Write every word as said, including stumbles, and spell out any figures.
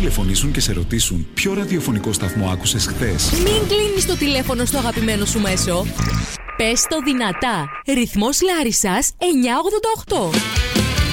τηλεφωνήσουν και σε ρωτήσουν ποιο ραδιοφωνικό σταθμό άκουσες χθες. Μην κλείνεις το τηλέφωνο στο αγαπημένο σου μέσο. Πες το δυνατά. Ρυθμός Λάρισσας εννιακόσια ογδόντα οκτώ.